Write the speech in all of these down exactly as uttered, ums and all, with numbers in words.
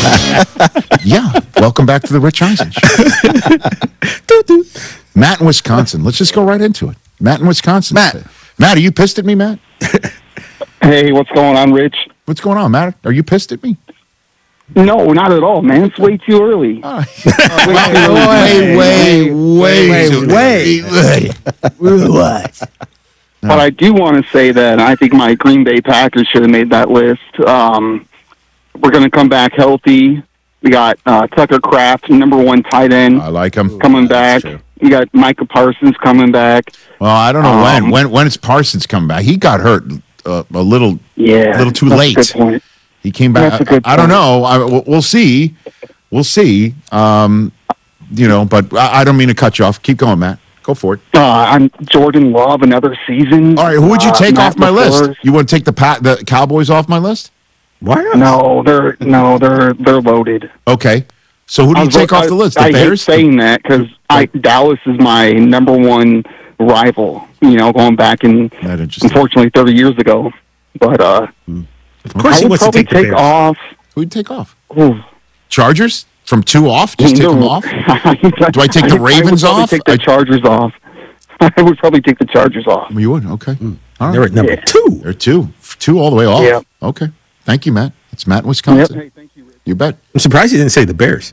Yeah. Welcome back to the Rich Eisen Show. Matt in Wisconsin. Let's just go right into it. Matt in Wisconsin. Matt. Matt, are you pissed at me, Matt? Hey, what's going on, Rich? What's going on, Matt? Are you pissed at me? No, not at all, man. It's way too early. All right. Way, way, way, too way, early. What? But I do want to say that I think my Green Bay Packers should have made that list. Um, we're going to come back healthy. We got uh, Tucker Kraft, number one tight end, I like him. coming back. We got Micah Parsons coming back. Well, I don't know Um, when. When when is Parsons coming back? He got hurt uh, a little, Yeah, a little too that's a late. good point. He came back. That's a good I, I don't point. know. I, we'll- we'll see. We'll see. Um, you know, but I, I don't mean to cut you off. Keep going, Matt. Go for it. Uh, I'm Jordan Love, another season. All right. Who would you Uh, take Matt off my LaFleur. list? You want to take the pa- the Cowboys off my list? Why not? No, they're no, they're they're loaded. Okay. So who do I you was- take off I- the list? The I Bears? hate saying that because I Dallas is my number one rival. You know, going back in Not interesting. unfortunately thirty years ago. But uh, Of course, I he would wants to probably take the take Bears. off. Who would you take off? Ooh. Chargers from two off? Just take them off. Do Do I take the Ravens I would off? Take the I- Chargers off. I would probably take the Chargers off. You would. Okay. All They're right. at number Yeah. two. They're two, two all the way off. Yeah. Okay. Thank you, Matt. It's Matt in Yep. Wisconsin. Hey, thank you, Rich. You bet. I'm surprised he didn't say the Bears.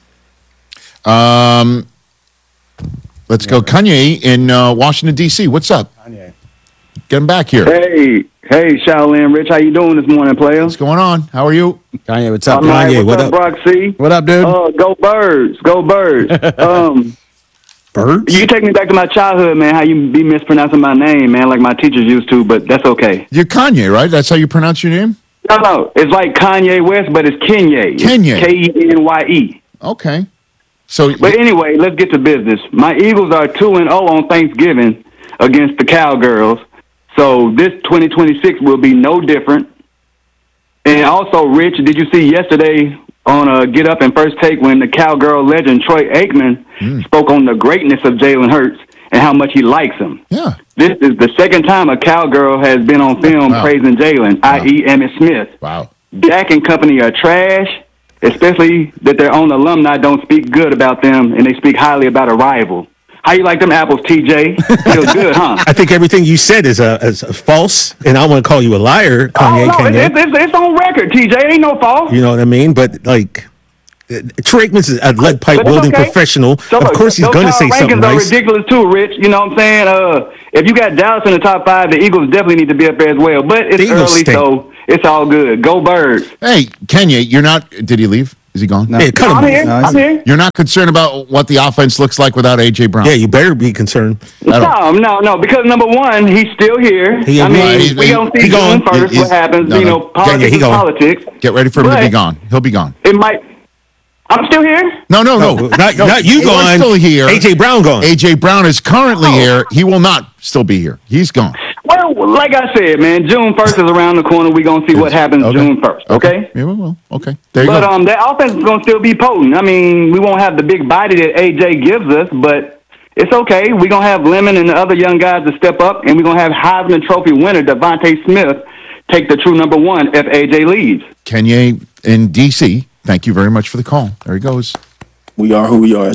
Um, let's go, Kanye in uh, Washington D C. What's up? Kanye. Get him back here. Hey, hey, Shaolin Rich, how you doing this morning, player? What's going on? How are you? Kanye, what's up? I'm all right. Kanye, What's what up, up? Brock C? What up, dude? Uh, go Birds, go Birds. um, Birds? you take me back to my childhood, man. How you be mispronouncing my name, man, like my teachers used to, but that's okay. You're Kanye, right? That's how you pronounce your name? No, no, it's like Kanye West, but it's Kanye. Kanye. K E N Y E. Okay. So, But anyway, let's get to business. My Eagles are two and zero on Thanksgiving against the Cowgirls, so this twenty twenty-six will be no different. And also, Rich, did you see yesterday on uh, Get Up and First Take when the Cowgirl legend Troy Aikman Mm. spoke on the greatness of Jalen Hurts and how much he likes him? yeah. This is the second time a Cowgirl has been on film Wow. praising Jalen, Wow. that is. Emmitt Smith. Wow. Dak and company are trash, especially that their own alumni don't speak good about them and they speak highly about a rival. How you like them apples, T J? Feels good, huh? I think everything you said is uh, is false, and I want to call you a liar, Kanye. oh, no, Kanye. it's, it's, it's on record, T J. Ain't no fault. You know what I mean? But like, uh, Troy Aikman's a lead pipe But it's wielding okay. professional. So, Of course, he's those going to power say something rankings are nice. ridiculous too, Rich. You know what I'm saying? Uh, if you got Dallas in the top five, the Eagles definitely need to be up there as well. But it's The Eagles early, stink. so it's all good. Go Birds. Hey, Kanye, you're not. Did he leave? Is he gone? Yeah, cut I'm him. here. off. I'm here. You're not concerned about what the offense looks like without A J Brown? Yeah, you better be concerned. I don't- No, no, no. Because number one, he's still here. He- I mean, Right, he's- we don't he- see he gone. June first He- what he's- happens. no, you no. know, politics Yeah, he is gone. politics. Get ready for him to But be gone. He'll be gone. It might. I'm still here. No, no, no. No, not, No, not you he was gone. still here. A J Brown gone. A J Brown is currently Oh. here. He will not still be here. He's gone. Well, like I said, man, June first is around the corner. We're going to see what happens Okay. June first, okay? Yeah, well, well, okay. There you But go. um, that offense is going to still be potent. I mean, we won't have the big body that A J gives us, but it's okay. We're going to have Lemon and the other young guys to step up, and we're going to have Heisman Trophy winner Devontae Smith take the true number one if A J leaves. Kanye in D C, thank you very much for the call. There he goes. We are who we are.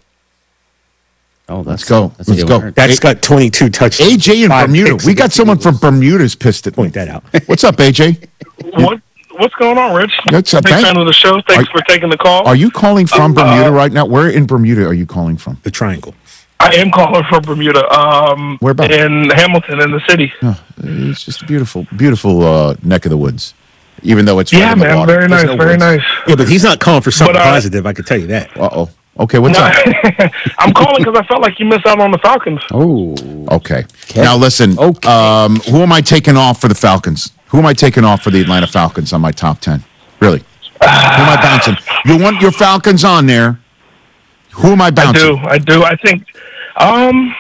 Oh, Let's that's, go. That's a Let's good go. word. That's got twenty-two touchdowns. A J in Five Bermuda. picks We got against someone the from Eagles. Bermuda's pissed at me. Point that out. What's up, A J? What What's going on, Rich? That's a Big thank- fan of the show. Thanks Are- for taking the call. Are you calling from Uh, Bermuda right now? Where in Bermuda are you calling from? The triangle. I am calling from Bermuda. Um, Where about? in Hamilton, in the city. Oh, it's just a beautiful, beautiful uh, neck of the woods. Even though it's right Yeah, in the man. water. Very There's nice. no very woods. nice. Yeah, but he's not calling for something But, uh, positive. I can tell you that. Uh oh. Okay, what's No, up? I'm calling because I felt like you missed out on the Falcons. Oh, Okay. Now listen. Okay. Um, who am I taking off for the Falcons? Who am I taking off for the Atlanta Falcons on my top ten? Really? Who am I bouncing? You want your Falcons on there? Who am I I bouncing? do. I do. I think. Um,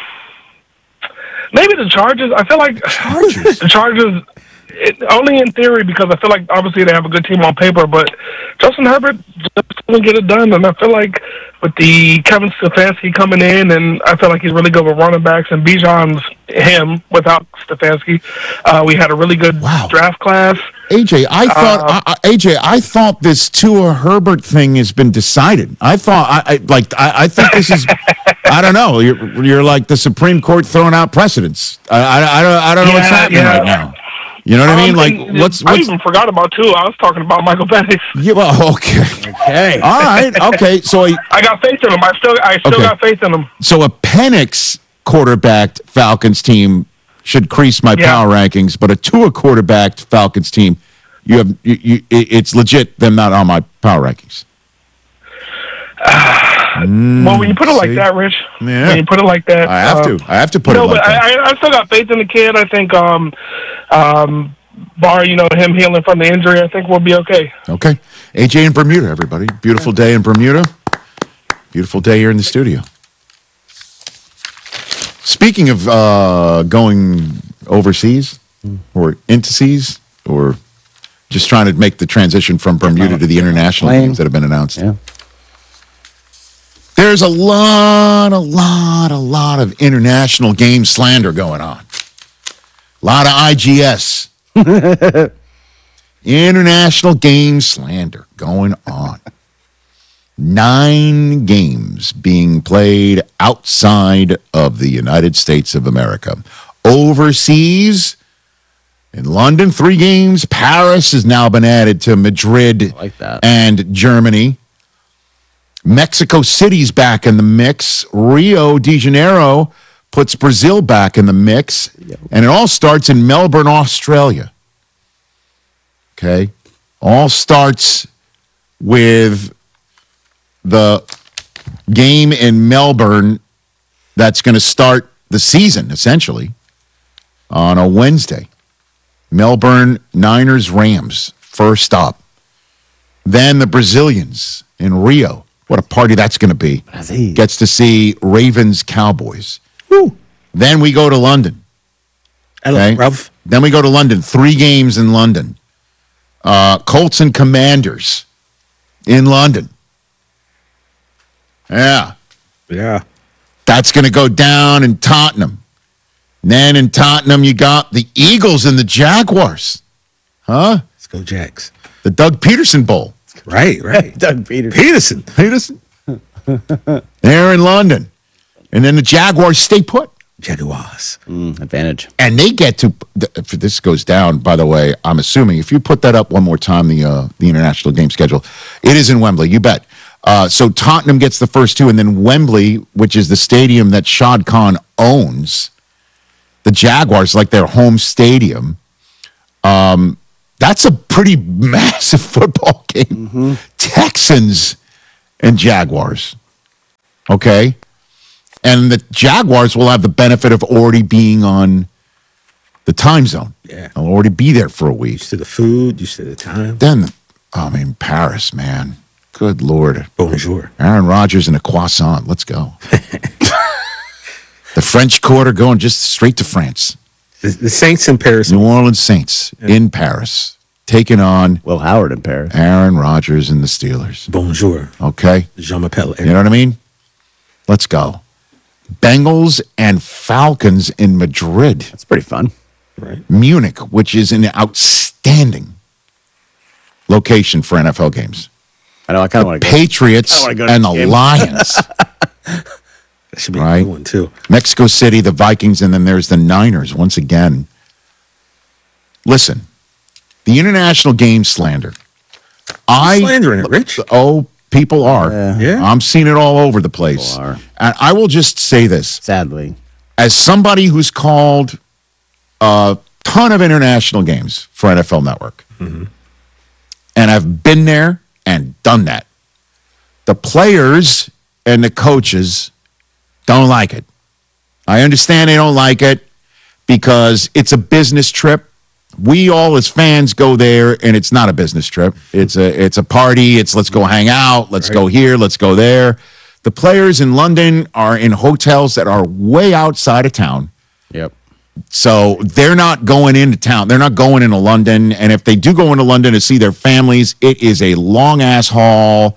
maybe the Chargers. I feel like Chargers. the Chargers. It, only in theory, because I feel like obviously they have a good team on paper, but Justin Herbert just going to get it done. And I feel like with the Kevin Stefanski coming in, and I feel like he's really good with running backs, and Bijan's him without Stefanski. Uh, we had a really good Wow. draft class. A J, I thought Uh, I, I- A J, I thought this Tua Herbert thing has been decided. I thought I, I like I, I think this is I don't know. You're you're like the Supreme Court throwing out precedents. I I, I don't I don't know what's Yeah, happening yeah. right now. You know what I mean? Um, Like and what's I what's even forgot about two. I was talking about Michael Penix. yeah, well, okay. Okay. All right. Okay. So a, I got faith in him. I still, I still Okay. got faith in him. so a Penix quarterbacked Falcons team should crease my Yeah. power rankings, but a Tua quarterbacked Falcons team, you have you, you it- it's legit them not on my power rankings. well, when you put it like see? that, Rich, Yeah. when you put it like that, I have um, to. I have to put no, it like but that. I, I, I still got faith in the kid. I think, um, um, bar, you know, him healing from the injury, I think we'll be okay. Okay. A J in Bermuda, everybody. Beautiful day in Bermuda. Beautiful day here in the studio. Speaking of uh, going overseas or into seas or just trying to make the transition from Bermuda to the international Playing. games that have been announced. Yeah. There's a lot, a lot, a lot of international game slander going on. A lot of I G S. International game slander going on. Nine games being played outside of the United States of America. Overseas, in London, three games. Paris has now been added to Madrid like that. and Germany. Mexico City's back in the mix. Rio de Janeiro puts Brazil back in the mix. And it all starts in Melbourne, Australia. Okay? All starts with the game in Melbourne that's going to start the season, essentially, on a Wednesday. Melbourne Niners Rams, first up. Then the Brazilians in Rio. What a party that's going to be. Brazil. Gets to see Ravens Cowboys. Woo. Then we go to London. Hello, Okay? Ralph. Then we go to London. Three games in London. Uh, Colts and Commanders in London. Yeah. Yeah. That's going to go down in Tottenham. Then in Tottenham, you got the Eagles and the Jaguars. Huh? Let's go, Jags. The Doug Peterson Bowl. Right, right. Doug Peters. Peterson. Peterson? They're in London. And then the Jaguars stay put. Jaguars. Mm, advantage. And they get to, if this goes down, by the way, I'm assuming, if you put that up one more time, the uh, the international game schedule, it is in Wembley, you bet. Uh, so Tottenham gets the first two, and then Wembley, which is the stadium that Shad Khan owns, the Jaguars, like their home stadium. Um, that's a pretty massive football game. Mm-hmm. Texans and Jaguars. Okay? And the Jaguars will have the benefit of already being on the time zone. Yeah. They'll already be there for a week. Used to the food, used to the time. Then, I mean, Paris, man. Good Lord. Bonjour. Aaron Rodgers and a croissant. Let's go. The French Quarter going just straight to France. The, the Saints in Paris. New Orleans Saints in Paris taking on Will Howard in Paris. Aaron Rodgers and the Steelers. Bonjour. Okay? Jean Mapelle. You know what I mean? Let's go. Bengals and Falcons in Madrid. That's pretty fun. Right. Munich, which is an outstanding location for N F L games. I know. I kind of want to go. Patriots I wanna go to and this the game. Lions. That should be Right. a good one, too. Mexico City, the Vikings, and then there's the Niners once again. Listen, the international game slander. I Slandering it, Rich. Oh, people are. Yeah. Yeah. I'm seeing it all over the place. People are. And I will just say this. Sadly. As somebody who's called a ton of international games for N F L Network, Mm-hmm. and I've been there and done that, the players and the coaches don't like it. I understand they don't like it because it's a business trip. We all as fans go there and it's not a business trip. It's a it's a party. It's let's go hang out. Let's go here. Let's go there. The players in London are in hotels that are way outside of town. Yep. So they're not going into town. They're not going into London. And if they do go into London to see their families, it is a long ass haul.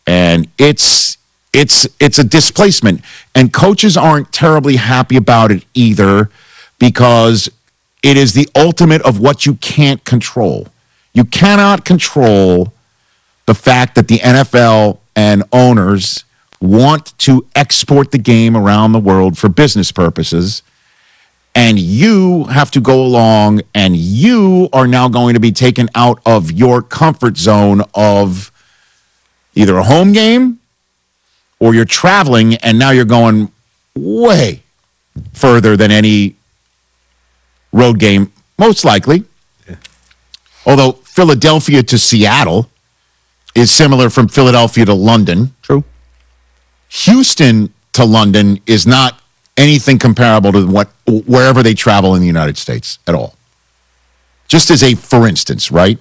And it's it's it's a displacement. And coaches aren't terribly happy about it either, because it is the ultimate of what you can't control. You cannot control the fact that the N F L and owners want to export the game around the world for business purposes. And you have to go along, and you are now going to be taken out of your comfort zone of either a home game or you're traveling, and now you're going way further than any road game, most likely. Yeah. Although Philadelphia to Seattle is similar from Philadelphia to London. True. Houston to London is not anything comparable to what wherever they travel in the United States at all. Just as a for instance, right?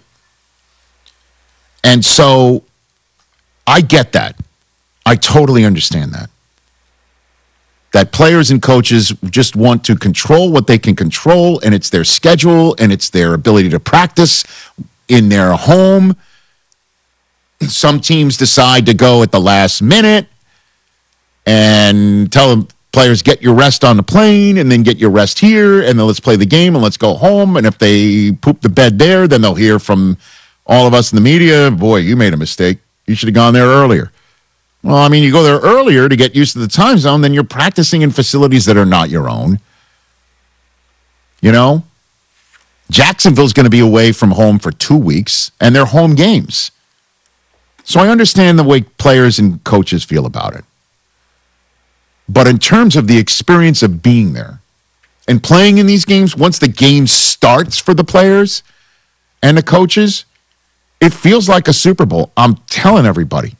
And so I get that. I totally understand that. That players and coaches just want to control what they can control, and it's their schedule, and it's their ability to practice in their home. Some teams decide to go at the last minute and tell them, players, get your rest on the plane, and then get your rest here, and then let's play the game, and let's go home. And if they poop the bed there, then they'll hear from all of us in the media, boy, you made a mistake. You should have gone there earlier. Well, I mean, you go there earlier to get used to the time zone, then you're practicing in facilities that are not your own. You know? Jacksonville's going to be away from home for two weeks, and they're home games. So I understand the way players and coaches feel about it. But in terms of the experience of being there and playing in these games, once the game starts for the players and the coaches, it feels like a Super Bowl. I'm telling everybody.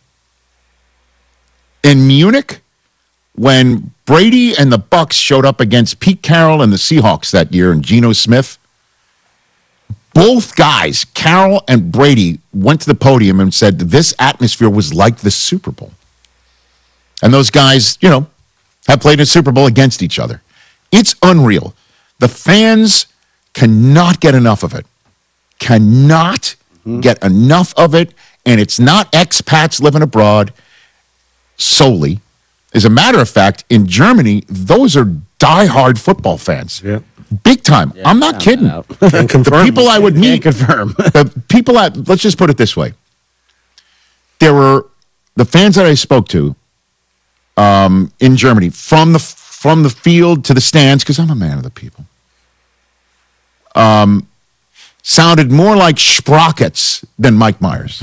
In Munich, when Brady and the Bucks showed up against Pete Carroll and the Seahawks that year and Geno Smith, both guys, Carroll and Brady, went to the podium and said this atmosphere was like the Super Bowl. And those guys, you know, have played a Super Bowl against each other. It's unreal. The fans cannot get enough of it. Cannot mm-hmm. get enough of it. And it's not expats living abroad solely. As a matter of fact, in Germany, those are diehard football fans. Yeah. Big time. Yeah, I'm not kidding. Can confirm. The people I would meet. Can't confirm. The people I, let's just put it this way. There were the fans that I spoke to um, in Germany, from the from the field to the stands, because I'm a man of the people, um, sounded more like Sprockets than Mike Myers.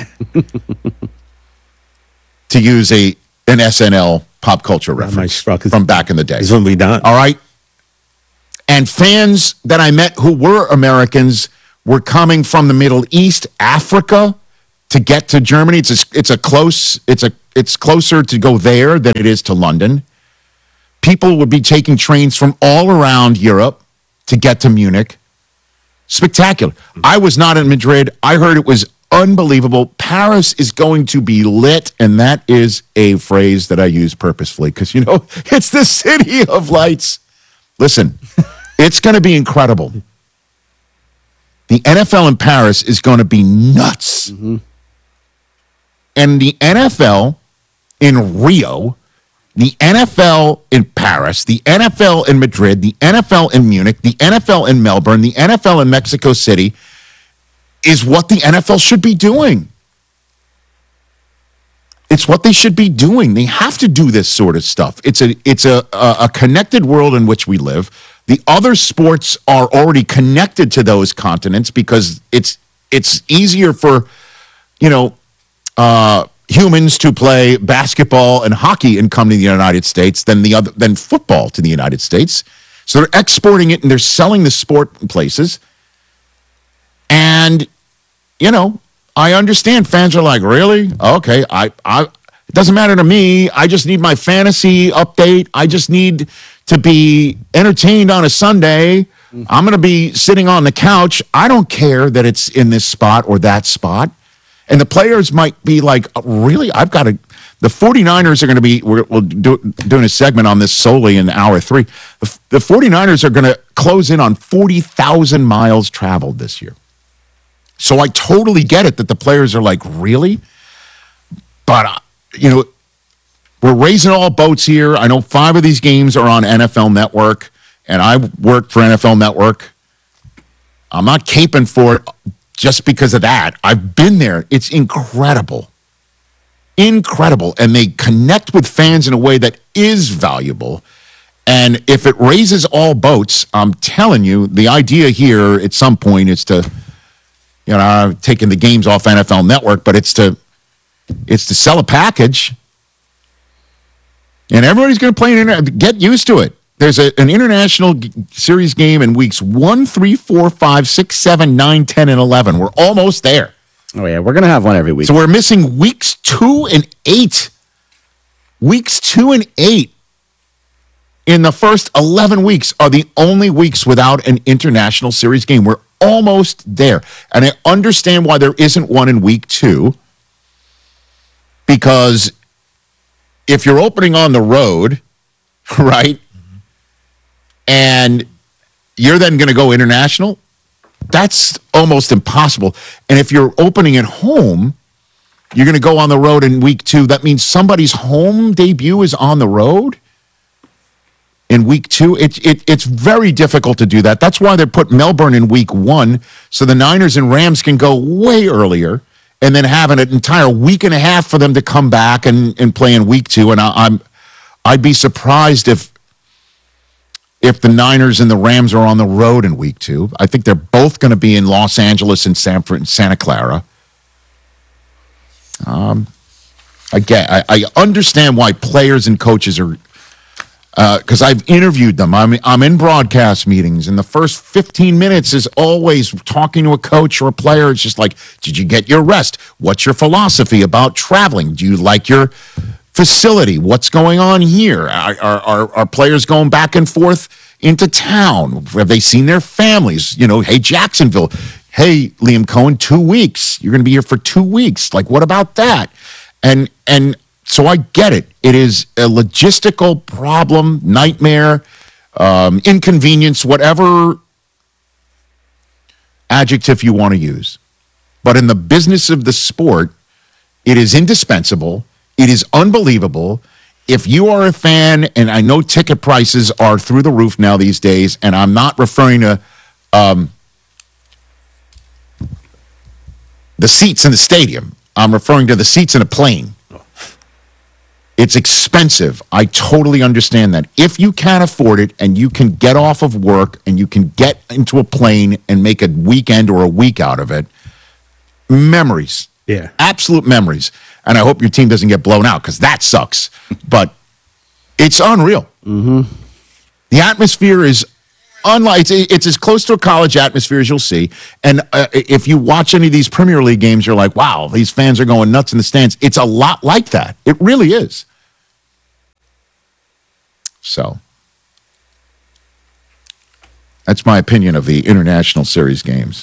To use a an S N L pop culture reference from back in the day. This one be done. All right. And fans that I met who were Americans were coming from the Middle East, Africa, to get to Germany. It's a, it's a close, it's a it's closer to go there than it is to London. People would be taking trains from all around Europe to get to Munich. Spectacular. I was not in Madrid. I heard it was unbelievable. Paris is going to be lit, and that is a phrase that I use purposefully because, you know, it's the city of lights. Listen, it's going to be incredible. The N F L in Paris is going to be nuts. Mm-hmm. And the N F L in Rio, the N F L in Paris, the N F L in Madrid, the N F L in Munich, the N F L in Melbourne, the N F L in Mexico City is what the N F L should be doing. It's what they should be doing. They have to do this sort of stuff. It's a it's a a, a connected world in which we live. The other sports are already connected to those continents because it's it's easier for, you know, uh, humans to play basketball and hockey and come to the United States than the other than football to the United States. So they're exporting it and they're selling the sport in places. And, you know, I understand fans are like, really? Okay, I, I, it doesn't matter to me. I just need my fantasy update. I just need to be entertained on a Sunday. Mm-hmm. I'm going to be sitting on the couch. I don't care that it's in this spot or that spot. And the players might be like, really? I've got to. The 49ers are going to be, we're, we're do, doing a segment on this solely in hour three. The, the 49ers are going to close in on forty thousand miles traveled this year. So I totally get it that the players are like, really? but uh, you know, we're raising all boats here. I know five of these games are on N F L Network, and I work for N F L Network. I'm not caping for it just because of that. I've been there. It's incredible. Incredible. And they connect with fans in a way that is valuable. And if it raises all boats, I'm telling you, the idea here at some point is to, you know, taking the games off N F L Network, but it's to, it's to sell a package. And everybody's going to play an inter- get used to it. There's a, an international g- series game in weeks one, three, four, five, six, seven, nine, ten, and eleven. We're almost there. Oh yeah, we're gonna have one every week. So we're missing weeks two and eight. Weeks two and eight in the first eleven weeks are the only weeks without an international series game. We're almost there. And I understand why there isn't one in week two. Because if you're opening on the road, right, and you're then going to go international, that's almost impossible. And if you're opening at home, you're going to go on the road in week two. That means somebody's home debut is on the road in week two. It, it, it's very difficult to do that. That's why they put Melbourne in week one, so the Niners and Rams can go way earlier and then have an entire week and a half for them to come back and, and play in week two. And I, I'm, I'd be surprised if if the Niners and the Rams are on the road in week two. I think they're both going to be in Los Angeles and San, Santa Clara. Um, I get, I, I understand why players and coaches are, because uh, I've interviewed them. I'm I'm in broadcast meetings, and the first fifteen minutes is always talking to a coach or a player. It's just like, did you get your rest? What's your philosophy about traveling? Do you like your facility? What's going on here? Are, are, are, are players going back and forth into town? Have they seen their families? You know, hey, Jacksonville. Hey, Liam Cohen, two weeks. You're going to be here for two weeks. Like, what about that? And and so I get it. It is a logistical problem, nightmare, um, inconvenience, whatever adjective you want to use. But in the business of the sport, it is indispensable. It is unbelievable. If you are a fan, and I know ticket prices are through the roof now these days, and I'm not referring to um, the seats in the stadium. I'm referring to the seats in a plane. It's expensive. I totally understand that. If you can't afford it and you can get off of work and you can get into a plane and make a weekend or a week out of it, memories. Yeah. Absolute memories. And I hope your team doesn't get blown out because that sucks. But it's unreal. Mm-hmm. The atmosphere is unlike, it's, it's as close to a college atmosphere as you'll see. And uh, if you watch any of these Premier League games, you're like, wow, these fans are going nuts in the stands. It's a lot like that. It really is. So that's my opinion of the International Series games.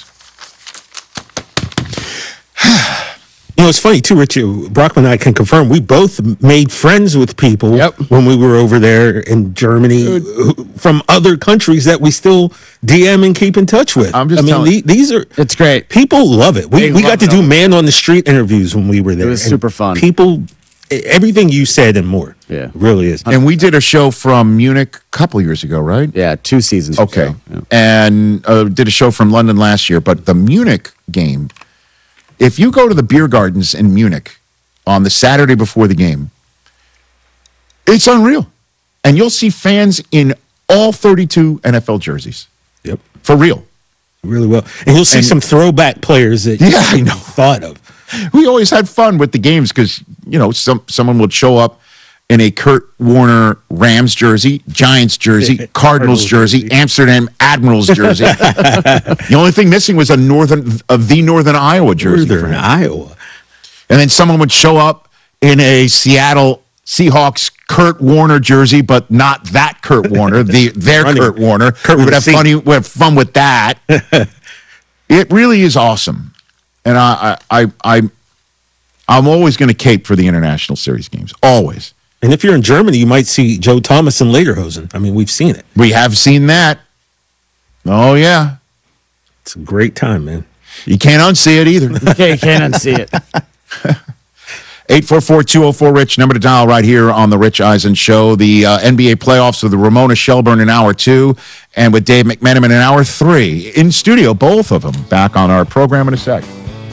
You know, it's funny too, Richard. Brockman and I can confirm we both made friends with people Yep. when we were over there in Germany who- from other countries that we still D M and keep in touch with. I'm just I mean, telling- the- these are It's great. people love it. We They we love got to it do all. man on the street interviews when we were there. was and super fun. People, everything you said and more. Yeah. really is. And we did a show from Munich a couple years ago, right? Yeah, two seasons. or Okay. so. Yeah. And uh, did a show from London last year. But the Munich game, if you go to the beer gardens in Munich on the Saturday before the game, it's unreal. And you'll see fans in all thirty-two N F L jerseys. Yep, For real. really well. And you'll see And- some throwback players that Yeah, you I know. thought of. We always had fun with the games because, you know, some someone would show up in a Kurt Warner Rams jersey, Giants jersey, Cardinals Cardinals jersey, jersey. Amsterdam Admirals jersey. The only thing missing was a northern of the Northern Iowa jersey. for Northern him. Iowa. And then someone would show up in a Seattle Seahawks Kurt Warner jersey, but not that Kurt Warner, the their Running. Kurt Warner. Kurt we would with a have C. funny, we have fun with that. It really is awesome, and I, I, I, I I'm always going to cape for the International Series games. Always. And if you're in Germany, you might see Joe Thomas and Lederhosen. I mean, we've seen it. We have seen that. Oh yeah, It's a great time, man. you can't unsee it either. Okay, you can't unsee it. eight four four, two oh four, RICH, number to dial right here on the Rich Eisen Show. The uh, N B A playoffs with Ramona Shelburne in hour two and with Dave McMenamin in hour three. In studio, both of them. Back on our program in a sec.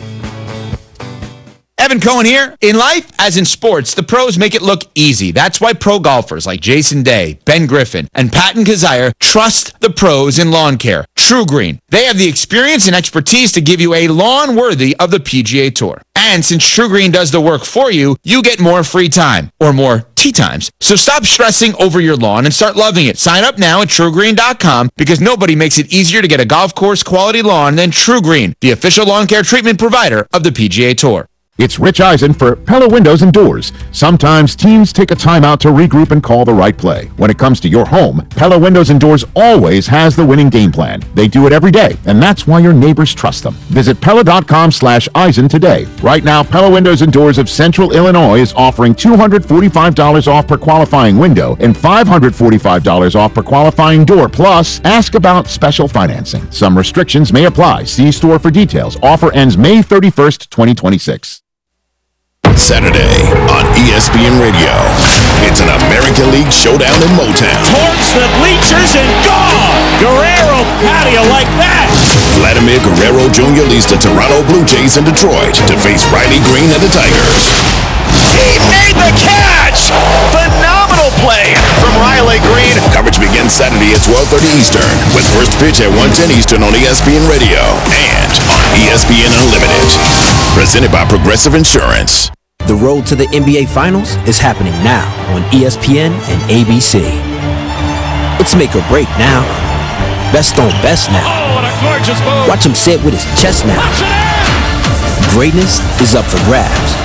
Evan Cohen here. In life, as in sports, the pros make it look easy. That's why pro golfers like Jason Day, Ben Griffin, and Patton Kazire trust the pros in lawn care. True Green. They have the experience and expertise to give you a lawn worthy of the P G A Tour. And since True Green does the work for you, you get more free time, or more tee times. So stop stressing over your lawn and start loving it. Sign up now at true green dot com because nobody makes it easier to get a golf course quality lawn than True Green, the official lawn care treatment provider of the P G A Tour. It's Rich Eisen for Pella Windows and Doors. Sometimes teams take a timeout to regroup and call the right play. When it comes to your home, Pella Windows and Doors always has the winning game plan. They do it every day, and that's why your neighbors trust them. Visit Pella.com slash Eisen today. Right now, Pella Windows and Doors of Central Illinois is offering two hundred forty-five dollars off per qualifying window and five hundred forty-five dollars off per qualifying door. Plus, ask about special financing. Some restrictions may apply. See store for details. Offer ends May thirty-first, twenty twenty-six. Saturday on E S P N Radio. It's an American League showdown in Motown. Towards the bleachers and gone! Guerrero patio like that! Vladimir Guerrero Junior leads the Toronto Blue Jays in Detroit to face Riley Green and the Tigers. He made the catch! Phenomenal play from Riley Green. Coverage begins Saturday at twelve thirty Eastern with first pitch at one ten Eastern on E S P N Radio and on E S P N Unlimited. Presented by Progressive Insurance. The road to the N B A Finals is happening now on E S P N and A B C. It's make or break now. Best on best now. Oh, what a gorgeous move. Watch him say it with his chest now. Greatness is up for grabs.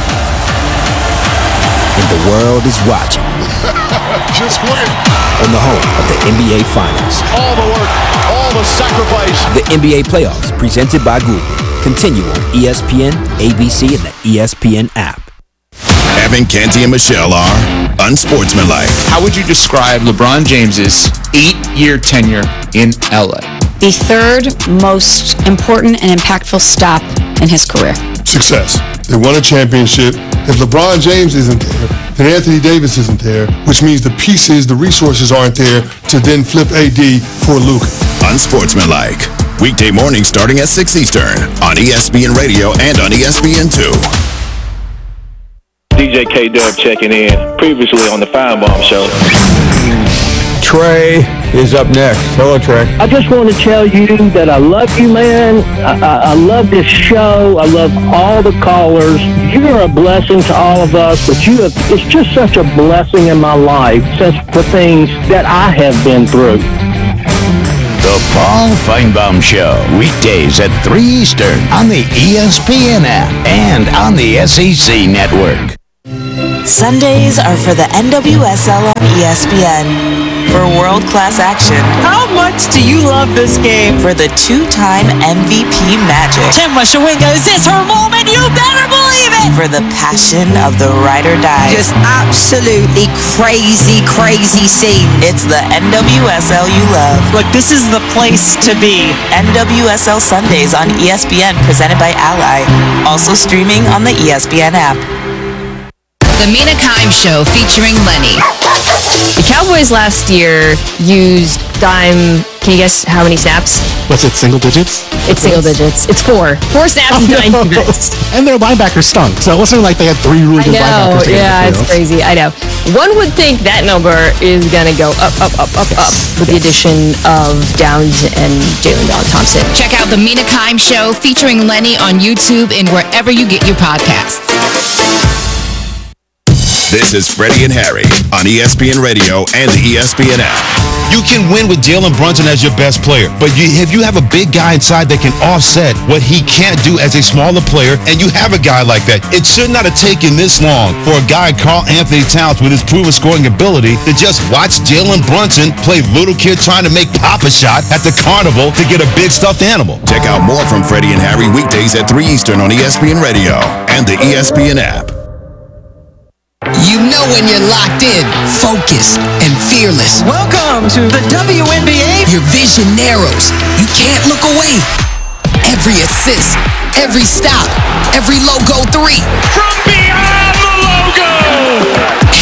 And the world is watching. Just win. On the home of the N B A Finals. All the work, all the sacrifice. The N B A Playoffs presented by Google. Continue on E S P N, A B C, and the E S P N app. Evan, Canty, and Michelle are unsportsmanlike. How would you describe LeBron James's eight-year tenure in L A? The third most important and impactful stop in his career. Success. They won a championship. If LeBron James isn't there, then Anthony Davis isn't there, which means the pieces, the resources aren't there to then flip A D for Luka. Unsportsmanlike. Weekday morning starting at six Eastern on E S P N Radio and on E S P N two. D J K-Dub checking in, previously on the Firebomb Show. Trey is up next. Hello, Trey. I just want to tell you that I love you, man. I, I, I love this show. I love all the callers. You're a blessing to all of us, but you have, it's just such a blessing in my life since the things that I have been through. The Paul Feinbaum Show, weekdays at three Eastern on the E S P N app and on the S E C network. Sundays are for the N W S L on E S P N. For world-class action. How much do you love this game? For the two-time M V P magic. Tim Washawinga, is this her moment? You better believe it! For the passion of the ride or die. Just absolutely crazy, crazy scene. It's the N W S L you love. Look, this is the place to be. N W S L Sundays on E S P N, presented by Ally. Also streaming on the E S P N app. The Mina Kimes Show featuring Lenny. The Cowboys last year used dime. Can you guess how many snaps? Was it single digits? It's single digits. It's four. Four snaps in nine minutes. And their linebackers stunk. So it wasn't like they had three really good I know, linebackers. Yeah, it's crazy. I know. One would think that number is going to go up, up, up, up, yes. up with yes. the addition of Downs and Jalen Dog Thompson. Check out The Mina Kimes Show featuring Lenny on YouTube and wherever you get your podcasts. This is Freddie and Harry on E S P N Radio and the E S P N app. You can win with Jalen Brunson as your best player, but you, if you have a big guy inside that can offset what he can't do as a smaller player, and you have a guy like that, it should not have taken this long for a guy, Karl Anthony Towns, with his proven scoring ability, to just watch Jalen Brunson play little kid trying to make Papa Shot at the carnival to get a big stuffed animal. Check out more from Freddie and Harry weekdays at three Eastern on E S P N Radio and the E S P N app. You know when you're locked in, focused, and fearless. Welcome to the W N B A. Your vision narrows. You can't look away. Every assist, every stop, every logo three. From beyond the